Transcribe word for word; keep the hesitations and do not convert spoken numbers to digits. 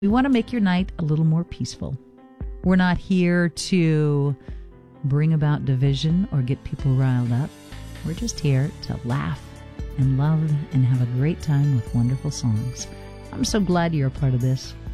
We want to make your night a little more peaceful. We're not here to bring about division or get people riled up. We're just here to laugh and love and have a great time with wonderful songs. I'm so glad you're a part of this.